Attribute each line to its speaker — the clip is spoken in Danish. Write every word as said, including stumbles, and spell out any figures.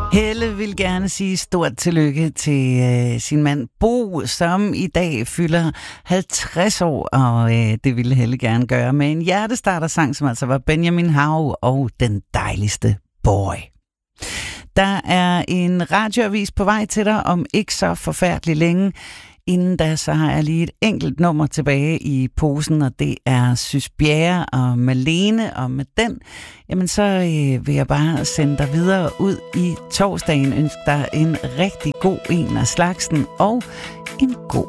Speaker 1: Helle vil gerne sige stort tillykke til øh, sin mand Bo, som i dag fylder halvtreds år, og øh, det ville Helle gerne gøre med en hjertestartersang, som altså var Benjamin Hav og Den Dejligste Boy. Der er en radioavis på vej til dig om ikke så forfærdeligt længe. Inden da, så har jeg lige et enkelt nummer tilbage i posen, og det er Sys Bjerre og Malene, og med den, jamen så øh, vil jeg bare sende dig videre ud i torsdagen, ønske dig en rigtig god en af slagsen, og en god